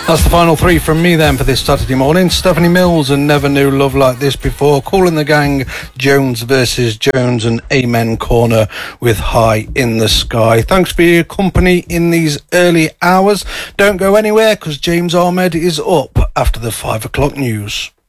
That's the final three from me then for this Saturday morning. Stephanie Mills and Never Knew Love Like This Before. Kool and the Gang, Jones versus Jones, and Amen Corner with High in the Sky. Thanks for your company in these early hours. Don't go anywhere because James Ahmed is up after the 5 o'clock news.